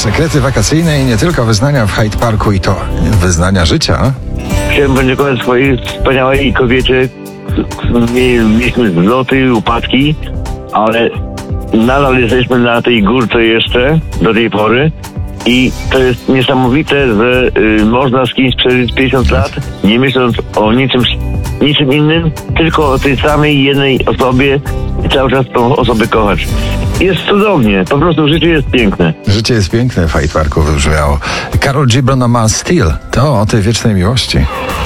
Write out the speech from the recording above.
Sekrety wakacyjne i nie tylko wyznania w Hyde Parku i to wyznania życia. Chciałem podziękować swojej wspaniałej kobiecie. Mieliśmy zloty, upadki, ale nadal jesteśmy na tej górce jeszcze do tej pory. I to jest niesamowite, że można z kimś przeżyć 50 lat, nie myśląc o niczym innym, tylko o tej samej jednej osobie i cały czas tą osobę kochać. Jest cudownie, po prostu życie jest piękne. Życie jest piękne w Hyde Parku wybrzmiało. Karol G. Brona ma styl. To o tej wiecznej miłości.